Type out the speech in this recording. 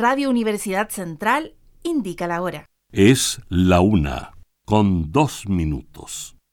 Radio Universidad Central indica la hora. Es la 1:02.